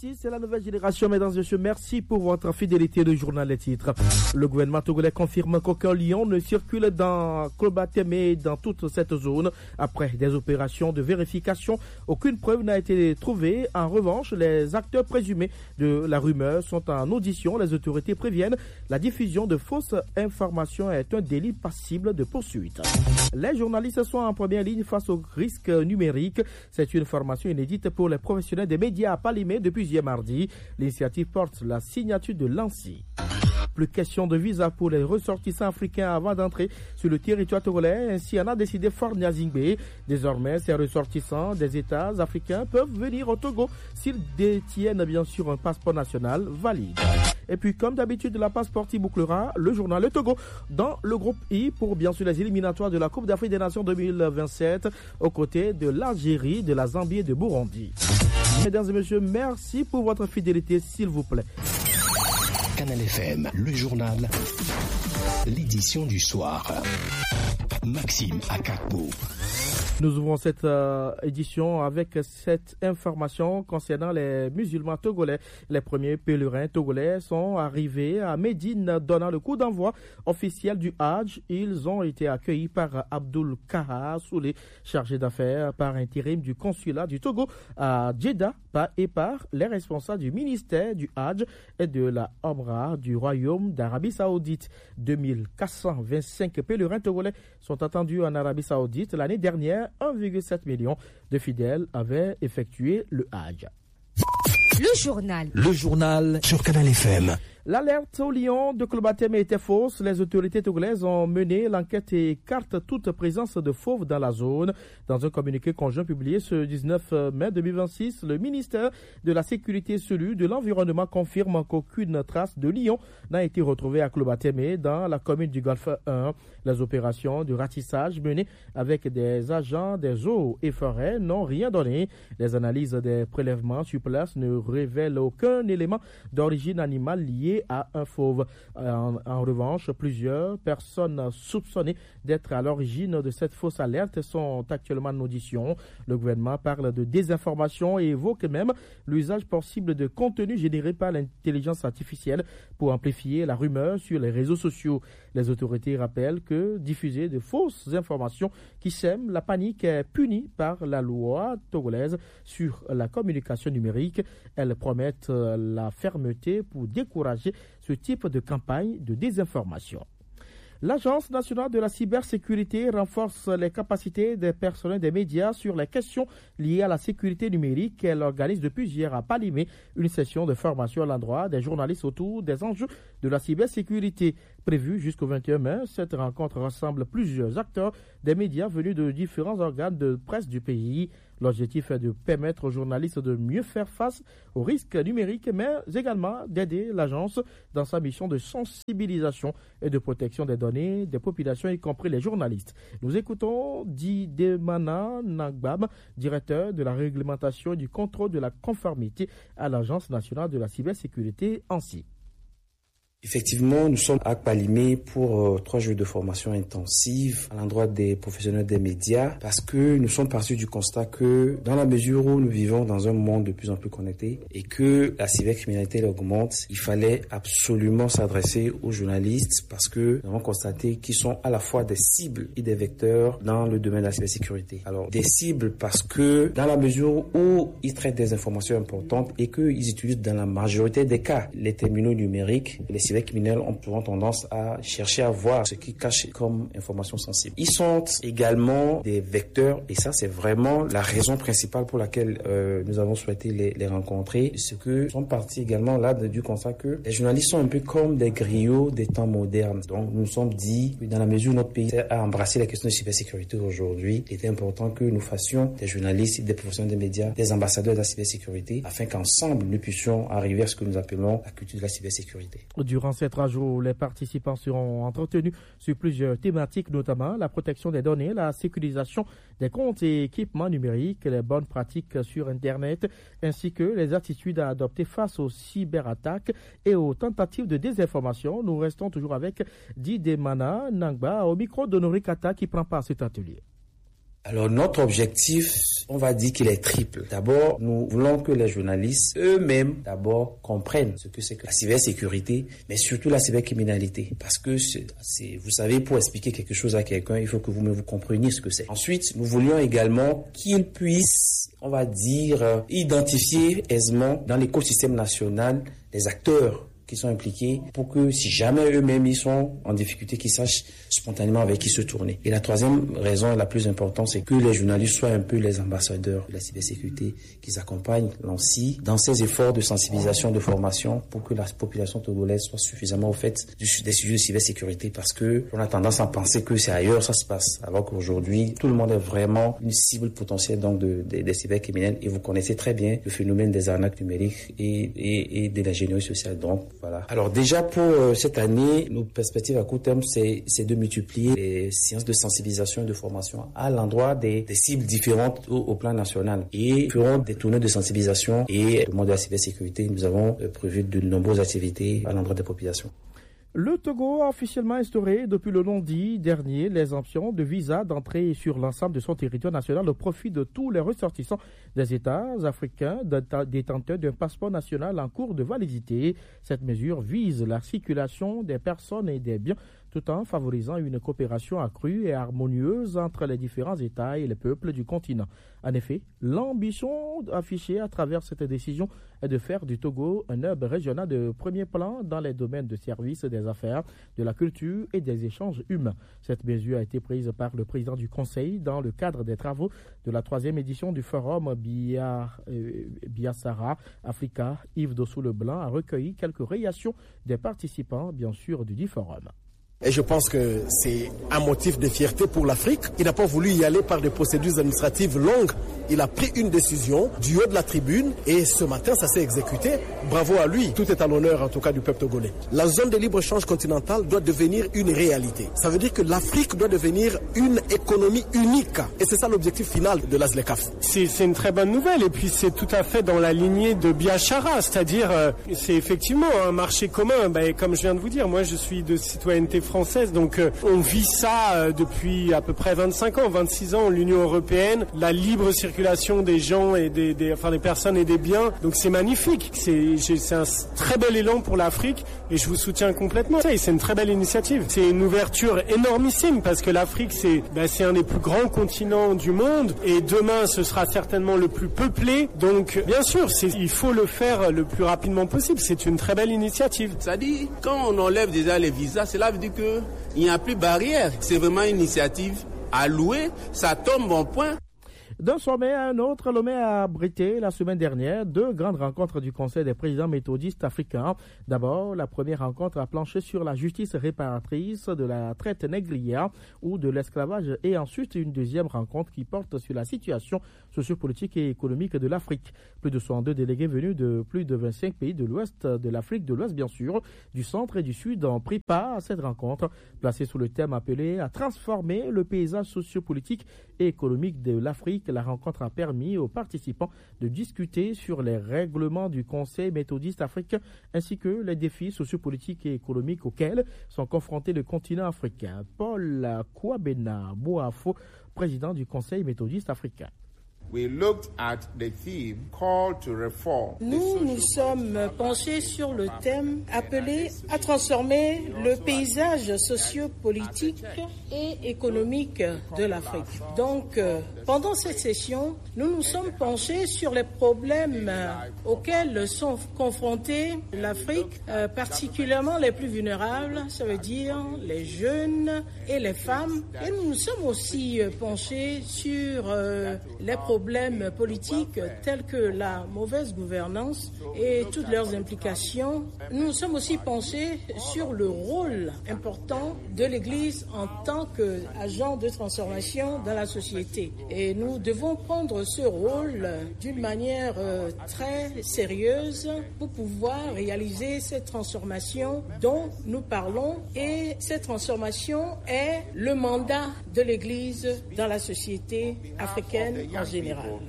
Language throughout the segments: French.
Merci, c'est la nouvelle génération, mesdames et messieurs. Merci pour votre fidélité de journal Les Titres. Le gouvernement togolais confirme qu'aucun lion ne circule dans Klobatem et dans toute cette zone. Après des opérations de vérification, aucune preuve n'a été trouvée. En revanche, les acteurs présumés de la rumeur sont en audition. Les autorités préviennent la diffusion de fausses informations est un délit passible de poursuite. Les journalistes sont en première ligne face aux risques numériques. C'est une formation inédite pour les professionnels des médias à Palimé depuis hier mardi. L'initiative porte la signature de l'ANSSI. Plus question de visa pour les ressortissants africains avant d'entrer sur le territoire togolais. Ainsi en a décidé Fort Nyazingbe. Désormais, ces ressortissants des États africains peuvent venir au Togo s'ils détiennent bien sûr un passeport national valide. Et puis, comme d'habitude, la passe sportive bouclera le journal Le Togo dans le groupe I pour bien sûr les éliminatoires de la Coupe d'Afrique des Nations 2027 aux côtés de l'Algérie, de la Zambie et de Burundi. Mesdames et messieurs, merci pour votre fidélité, s'il vous plaît. Canal FM, le journal, l'édition du soir. Maxime Akakbo. Nous ouvrons cette édition avec cette information concernant les musulmans togolais. Les premiers pèlerins togolais sont arrivés à Médine donnant le coup d'envoi officiel du Hajj. Ils ont été accueillis par Abdul Kaha Soulé, chargé d'affaires par intérim du consulat du Togo à Djeddah et par les responsables du ministère du Hajj et de la Omra du Royaume d'Arabie Saoudite. 2425 pèlerins togolais sont attendus en Arabie Saoudite. L'année dernière, 1,7 million de fidèles avaient effectué le Hajj. Le journal sur Canal FM. L'alerte au lion de Klobatem était fausse. Les autorités togolaises ont mené l'enquête et écartent toute présence de fauves dans la zone. Dans un communiqué conjoint publié ce 19 mai 2026, le ministère de la Sécurité et celui de l'Environnement confirme qu'aucune trace de lion n'a été retrouvée à Klobatem dans la commune du Golfe 1. Les opérations de ratissage menées avec des agents des eaux et forêts n'ont rien donné. Les analyses des prélèvements sur place ne révèlent aucun élément d'origine animale lié à un fauve. En revanche, plusieurs personnes soupçonnées d'être à l'origine de cette fausse alerte sont actuellement en audition. Le gouvernement parle de désinformation et évoque même l'usage possible de contenu généré par l'intelligence artificielle pour amplifier la rumeur sur les réseaux sociaux. Les autorités rappellent que diffuser de fausses informations qui sèment la panique est puni par la loi togolaise sur la communication numérique. Elles promettent la fermeté pour décourager ce type de campagne de désinformation. L'Agence nationale de la cybersécurité renforce les capacités des personnels des médias sur les questions liées à la sécurité numérique. Elle organise depuis hier à Palimé une session de formation à l'endroit des journalistes autour des enjeux de la cybersécurité. Prévue jusqu'au 21 mai, cette rencontre rassemble plusieurs acteurs des médias venus de différents organes de presse du pays. L'objectif est de permettre aux journalistes de mieux faire face aux risques numériques, mais également d'aider l'agence dans sa mission de sensibilisation et de protection des données des populations, y compris les journalistes. Nous écoutons Didemana Nangbam, directeur de la réglementation et du contrôle de la conformité à l'Agence nationale de la cybersécurité ANSSI. Effectivement, nous sommes à Palimé pour 3 jours de formation intensive à l'endroit des professionnels des médias parce que nous sommes partis du constat que dans la mesure où nous vivons dans un monde de plus en plus connecté et que la cybercriminalité augmente, il fallait absolument s'adresser aux journalistes parce que nous avons constaté qu'ils sont à la fois des cibles et des vecteurs dans le domaine de la cybersécurité. Alors, des cibles parce que dans la mesure où ils traitent des informations importantes et qu'ils utilisent dans la majorité des cas les terminaux numériques, les cybercriminels ont souvent tendance à chercher à voir ce qui cache comme information sensible. Ils sont également des vecteurs et ça c'est vraiment la raison principale pour laquelle nous avons souhaité les rencontrer. C'est que nous sommes partis également là du constat que les journalistes sont un peu comme des griots des temps modernes. Donc nous nous sommes dit que dans la mesure où notre pays a embrassé la question de cybersécurité aujourd'hui, il était important que nous fassions des journalistes, des professionnels des médias, des ambassadeurs de la cybersécurité afin qu'ensemble nous puissions arriver à ce que nous appelons la culture de la cybersécurité. Durant ces 3 jours, les participants seront entretenus sur plusieurs thématiques, notamment la protection des données, la sécurisation des comptes et équipements numériques, les bonnes pratiques sur Internet, ainsi que les attitudes à adopter face aux cyberattaques et aux tentatives de désinformation. Nous restons toujours avec Didemana Nangba au micro d'Honoré Kata qui prend part à cet atelier. Alors notre objectif, on va dire qu'il est triple. D'abord, nous voulons que les journalistes eux-mêmes d'abord comprennent ce que c'est que la cybersécurité, mais surtout la cybercriminalité. Parce que vous savez, pour expliquer quelque chose à quelqu'un, il faut que vous compreniez ce que c'est. Ensuite, nous voulions également qu'ils puissent, on va dire, identifier aisément dans l'écosystème national les acteurs qui sont impliqués pour que si jamais eux-mêmes ils sont en difficulté, qu'ils sachent spontanément avec qui se tourner. Et la troisième raison, la plus importante, c'est que les journalistes soient un peu les ambassadeurs de la cybersécurité, qu'ils accompagnent l'ANSSI dans ses efforts de sensibilisation, de formation pour que la population togolaise soit suffisamment au fait des sujets de cybersécurité, parce que on a tendance à penser que c'est ailleurs ça se passe, alors qu'aujourd'hui tout le monde est vraiment une cible potentielle donc des cybercriminels, et vous connaissez très bien le phénomène des arnaques numériques et de l'ingénierie sociale. Donc voilà. Alors déjà pour cette année, nos perspectives à court terme, c'est de multiplier les séances de sensibilisation et de formation à l'endroit des cibles différentes au plan national. Et ferons des tournées de sensibilisation et le monde de la cybersécurité. Nous avons prévu de nombreuses activités à l'endroit des populations. Le Togo a officiellement instauré depuis le lundi dernier l'exemption de visa d'entrée sur l'ensemble de son territoire national au profit de tous les ressortissants des États africains détenteurs d'un passeport national en cours de validité. Cette mesure vise la circulation des personnes et des biens tout en favorisant une coopération accrue et harmonieuse entre les différents États et les peuples du continent. En effet, l'ambition affichée à travers cette décision est de faire du Togo un hub régional de premier plan dans les domaines de services, des affaires, de la culture et des échanges humains. Cette mesure a été prise par le président du Conseil dans le cadre des travaux de la 3e édition du forum Biasara Africa. Yves Dossou-Leblanc a recueilli quelques réactions des participants, bien sûr, du dit forum. Et je pense que c'est un motif de fierté pour l'Afrique. Il n'a pas voulu y aller par des procédures administratives longues. Il a pris une décision du haut de la tribune et ce matin, ça s'est exécuté. Bravo à lui. Tout est à l'honneur, en tout cas, du peuple togolais. La zone de libre-échange continentale doit devenir une réalité. Ça veut dire que l'Afrique doit devenir une économie unique. Et c'est ça l'objectif final de la ZLECAf. C'est une très bonne nouvelle. Et puis, c'est tout à fait dans la lignée de Biashara. C'est-à-dire, c'est effectivement un marché commun. Comme je viens de vous dire, moi, je suis de citoyenneté française. Donc, on vit ça depuis à peu près 25 ans, 26 ans, l'Union européenne. La libre circulation des gens et des personnes et des biens. Donc c'est magnifique. C'est un très bel élan pour l'Afrique et je vous soutiens complètement. C'est une très belle initiative. C'est une ouverture énormissime parce que l'Afrique c'est un des plus grands continents du monde et demain ce sera certainement le plus peuplé. Donc bien sûr, il faut le faire le plus rapidement possible. C'est une très belle initiative. Ça dit, quand on enlève déjà les visas, cela veut dire qu'il n'y a plus de barrière. C'est vraiment une initiative à louer. Ça tombe en point. D'un sommet à un autre, Lomé a abrité la semaine dernière 2 grandes rencontres du Conseil des présidents méthodistes africains. D'abord, la première rencontre a planché sur la justice réparatrice de la traite négrière ou de l'esclavage et ensuite une deuxième rencontre qui porte sur la situation sociopolitique et économique de l'Afrique. Plus de 62 délégués venus de plus de 25 pays de l'Ouest, de l'Afrique de l'Ouest bien sûr, du Centre et du Sud ont pris part à cette rencontre placée sous le thème appelé à transformer le paysage sociopolitique et économique de l'Afrique. La rencontre a permis aux participants de discuter sur les règlements du Conseil méthodiste africain ainsi que les défis sociopolitiques et économiques auxquels sont confrontés le continent africain. Paul Kwabena Boafo, président du Conseil méthodiste africain. Nous nous sommes penchés sur le thème appelé à transformer le paysage sociopolitique et économique de l'Afrique. Donc, pendant cette session, nous nous sommes penchés sur les problèmes auxquels sont confrontés l'Afrique, particulièrement les plus vulnérables, ça veut dire les jeunes et les femmes. Et nous nous sommes aussi penchés sur les problèmes politiques tels que la mauvaise gouvernance et toutes leurs implications. Nous nous sommes aussi penchés sur le rôle important de l'Église en tant qu'agent de transformation dans la société. Et nous devons prendre ce rôle d'une manière très sérieuse pour pouvoir réaliser cette transformation dont nous parlons. Et cette transformation est le mandat de l'Église dans la société africaine en général.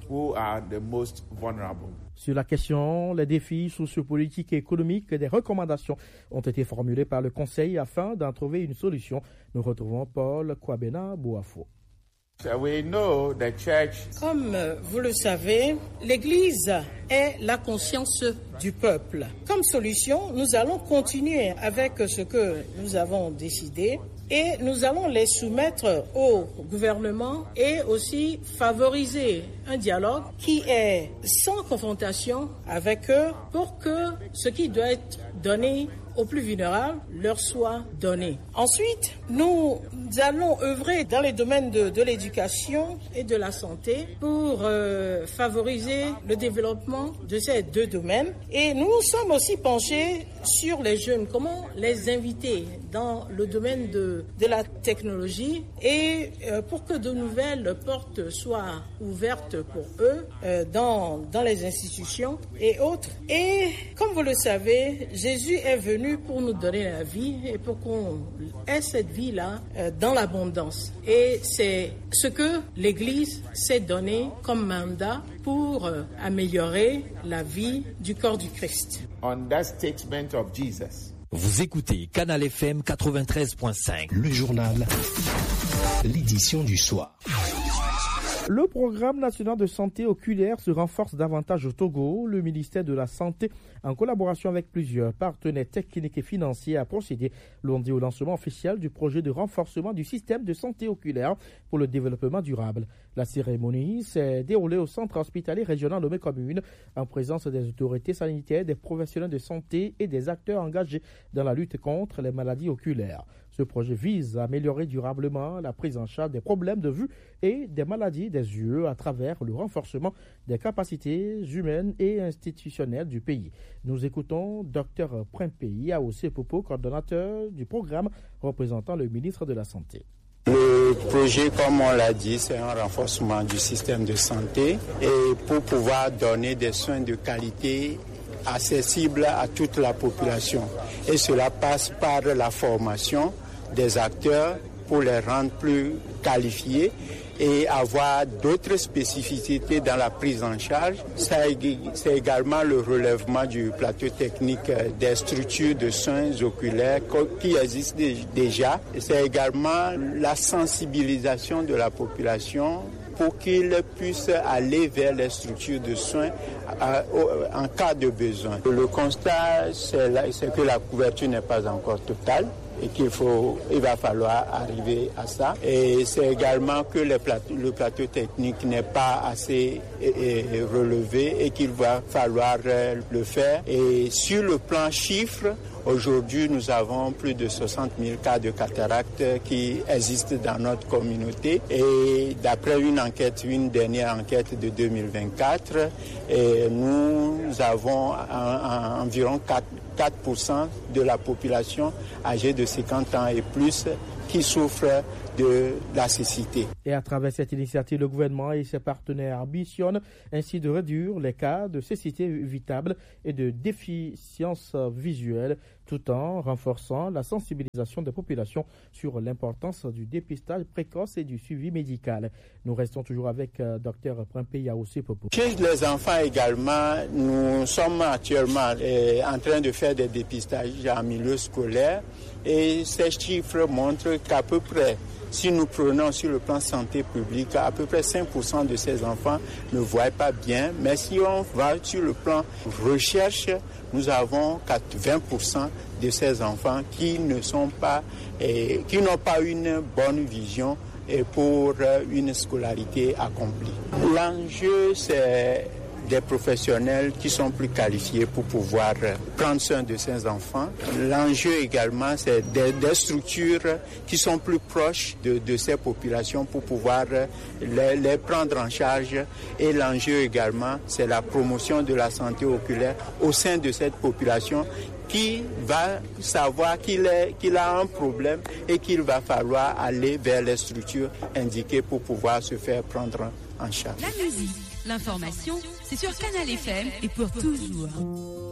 Sur la question, les défis sociopolitiques et économiques, des recommandations ont été formulées par le Conseil afin d'en trouver une solution. Nous retrouvons Paul Kwabena Boafo. Comme vous le savez, l'Église est la conscience du peuple. Comme solution, nous allons continuer avec ce que nous avons décidé et nous allons les soumettre au gouvernement et aussi favoriser un dialogue qui est sans confrontation avec eux pour que ce qui doit être donné aux plus vulnérables leur soit donné. Ensuite, nous allons œuvrer dans les domaines de l'éducation et de la santé pour favoriser le développement de ces deux domaines. Et nous nous sommes aussi penchés sur les jeunes, comment les inviter dans le domaine de la technologie et pour que de nouvelles portes soient ouvertes pour eux dans les institutions et autres. Et comme vous le savez, Jésus est venu pour nous donner la vie et pour qu'on ait cette vie-là dans l'abondance. Et c'est ce que l'Église s'est donné comme mandat pour améliorer la vie du corps du Christ. On that statement of Jesus. Vous écoutez Canal FM 93.5. Le journal, l'édition du soir. Le programme national de santé oculaire se renforce davantage au Togo. Le ministère de la Santé, en collaboration avec plusieurs partenaires techniques et financiers, a procédé lundi au lancement officiel du projet de renforcement du système de santé oculaire pour le développement durable. La cérémonie s'est déroulée au centre hospitalier régional nommé Commune, en présence des autorités sanitaires, des professionnels de santé et des acteurs engagés dans la lutte contre les maladies oculaires. Ce projet vise à améliorer durablement la prise en charge des problèmes de vue et des maladies des yeux à travers le renforcement des capacités humaines et institutionnelles du pays. Nous écoutons Dr Prempeh Aossé Popo, coordonnateur du programme représentant le ministre de la Santé. Le projet, comme on l'a dit, c'est un renforcement du système de santé et pour pouvoir donner des soins de qualité accessibles à toute la population. Et cela passe par la formation des acteurs pour les rendre plus qualifiés et avoir d'autres spécificités dans la prise en charge. C'est également le relèvement du plateau technique des structures de soins oculaires qui existent déjà. C'est également la sensibilisation de la population pour qu'ils puissent aller vers les structures de soins en cas de besoin. Le constat, c'est que la couverture n'est pas encore totale et il va falloir arriver à ça. Et c'est également que le plateau technique n'est pas assez relevé et qu'il va falloir le faire. Et sur le plan chiffre, aujourd'hui, nous avons plus de 60 000 cas de cataracte qui existent dans notre communauté. Et d'après une dernière enquête de 2024, nous avons environ 4% de la population âgée de 50 ans et plus qui souffre de la cécité. Et à travers cette initiative, le gouvernement et ses partenaires ambitionnent ainsi de réduire les cas de cécité évitable et de déficience visuelle, tout en renforçant la sensibilisation des populations sur l'importance du dépistage précoce et du suivi médical. Nous restons toujours avec Dr Prempeh Aossé Popo. Chez les enfants également, nous sommes actuellement en train de faire des dépistages en milieu scolaire et ces chiffres montrent qu'à peu près, si nous prenons sur le plan santé publique, à peu près 5% de ces enfants ne voient pas bien. Mais si on va sur le plan recherche, nous avons 20% de ces enfants qui n'ont pas une bonne vision pour une scolarité accomplie. L'enjeu, c'est des professionnels qui sont plus qualifiés pour pouvoir prendre soin de ces enfants. L'enjeu également, c'est des structures qui sont plus proches de ces populations pour pouvoir les prendre en charge. Et l'enjeu également, c'est la promotion de la santé oculaire au sein de cette population qui va savoir qu'il a un problème et qu'il va falloir aller vers les structures indiquées pour pouvoir se faire prendre en charge. La musique, l'information, c'est sur Canal FM et pour toujours.